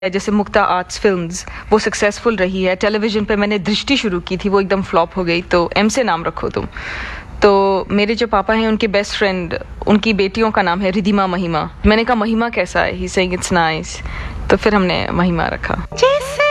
जैसे मुक्ता arts films, वो successful रही है। टेलीविजन पे मैंने दृष्टि शुरू की थी, वो एकदम फ्लॉप हो गई, तो एम से नाम रखो तुम। तो मेरे जो पापा हैं उनके बेस्ट फ्रेंड, उनकी बेटियों का नाम है रिधिमा महिमा। मैंने कहा महिमा कैसा है? ही सेइंग इट्स नाइस, तो फिर हमने महिमा रखा।